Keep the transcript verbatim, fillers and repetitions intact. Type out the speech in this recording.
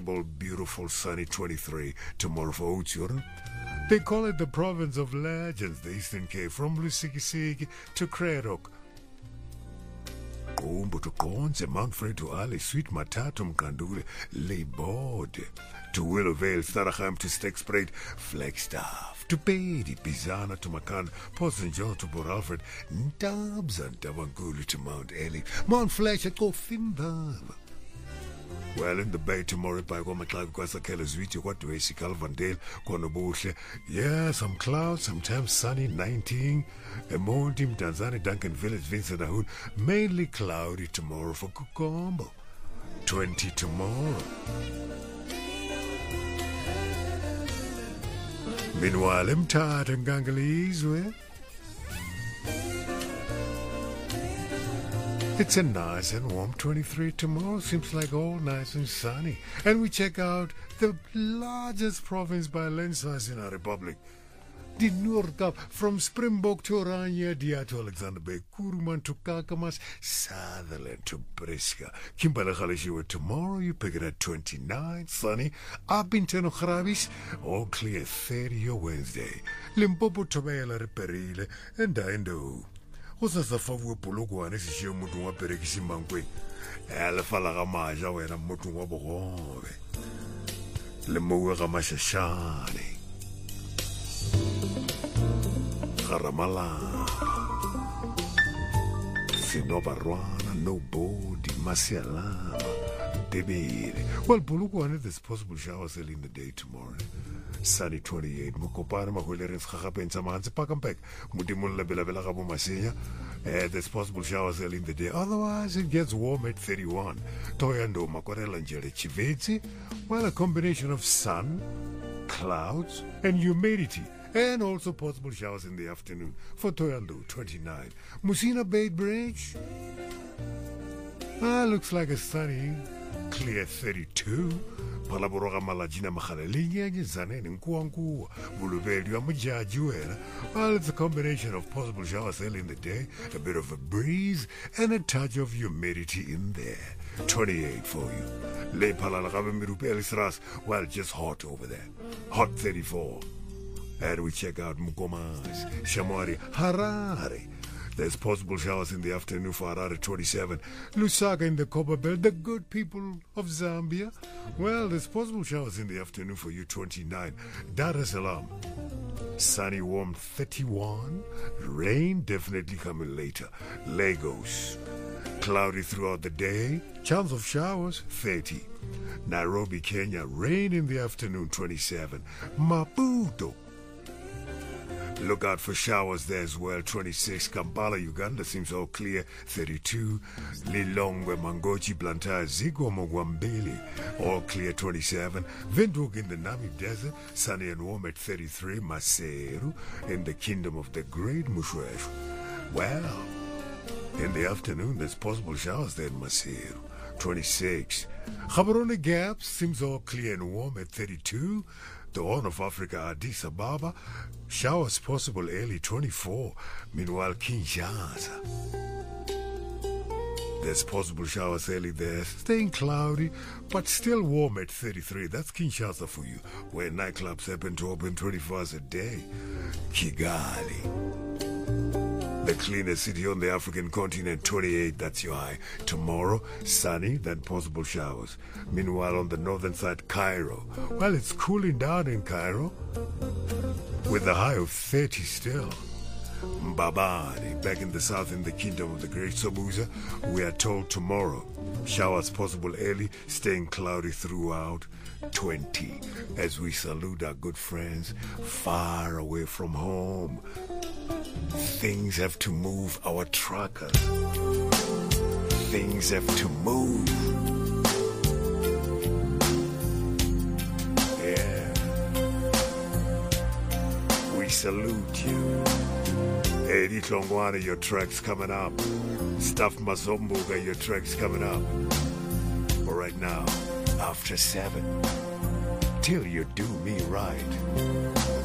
incredible, beautiful, sunny twenty-three tomorrow for Oudtshoorn. They call it the province of legends, the Eastern Cape, from Lusikisiki to Klerok. Gqumbu to Gonze, Mount Fred to Ali, Sweet Matatu, Mkandule, Leibode, to Willowvale, Staragam to Stekspruit, Flagstaff, to Beatty, Bizana to Makan, Port Saint John to Port Alfred, Ntabs and Davangulu to Mount Eli, Mount Fletcher to Finbab. Well, in the bay tomorrow, by Gomaklav, Kwasakela, Zwiti, what do I see? Calvandale, Konobushe. Yeah, some clouds, sometimes sunny, nineteen. A Montim, Tanzania, Duncan Village, Vincent Ahun. Mainly cloudy tomorrow for Kukombo. twenty tomorrow. Meanwhile, I'm tired and Gangalese, it's a nice and warm twenty-three tomorrow. Seems like all nice and sunny. And we check out the largest province by land size in our republic. The Noordkap, from Springbok to Oranje, Dia to Alexander Bay, Kuruman to Kakamas, Sutherland to Briska. Kimberley tomorrow, you pick it at twenty-nine, sunny. Abington Grabis, all clear thirty your Wednesday. Limpopo to Bela Reperile, and Dindo. Usa safavu pologwane sishiyo mutu wa perekisi mankwe. Ele fala gamaja wena mutu wa bogobe. Le mowe gamasha shane. Garamala. Sino barwana, nobody, masialama, debiri. Well, pologwane, there's possible showers early in the day tomorrow. Sunny twenty-eight. Mukopana mahulerens khagapensa manzi pakampek. Mudimulla bela bela gabu masinya. There's possible showers early in the day. Otherwise, it gets warm at thirty-one. Toyando makwarela njere chivetsi. Well, a combination of sun, clouds, and humidity. And also possible showers in the afternoon for Toyando, twenty-nine. Musina Bay Bridge. Ah, looks like a sunny, clear thirty-two. Palaboroga malajina makhalelinya zanene nkuanku bulubeli wa mujaji wera. Well, it's a combination of possible showers early in the day, a bit of a breeze, and a touch of humidity in there. twenty-eight for you. Le palalagabe mirupeli sras. Well, just hot over there. Hot thirty-four. And we check out Mukomas, Shamwari, Harare. There's possible showers in the afternoon for Harare, twenty-seven. Lusaka in the Copper Belt, the good people of Zambia. Well, there's possible showers in the afternoon for you, twenty-nine. Dar es Salaam, sunny, warm, thirty-one. Rain definitely coming later. Lagos, cloudy throughout the day. Chance of showers, thirty. Nairobi, Kenya, rain in the afternoon, twenty-seven. Maputo, look out for showers there as well, twenty-six. Kampala, Uganda seems all clear, thirty-two. Lilongwe, Mangochi, Blantyre, Zigo, Mogwambili, all clear, twenty-seven. Windhoek in the Namib Desert, sunny and warm at thirty-three. Maseru in the Kingdom of the Great Mushweshu. Well, in the afternoon, there's possible showers there in Maseru, twenty-six. Gaborone Gap seems all clear and warm at thirty-two. The Horn of Africa, Addis Ababa, showers possible early, twenty-four. Meanwhile, Kinshasa, there's possible showers early there, staying cloudy, but still warm at thirty-three. That's Kinshasa for you, where nightclubs happen to open twenty-four hours a day. Kigali, the cleanest city on the African continent, twenty-eight, that's your high. Tomorrow, sunny, then possible showers. Meanwhile, on the northern side, Cairo. Well, it's cooling down in Cairo, with a high of thirty still. Mbabane, back in the south in the Kingdom of the Great Somuza, we are told tomorrow, showers possible early, staying cloudy throughout, twenty. As we salute our good friends far away from home. Things have to move, our truckers. Things have to move. Yeah. We salute you. Eddie Tlongwane, your track's coming up. Staff Mazombuga, your track's coming up. But right now, after seven, till you do me right.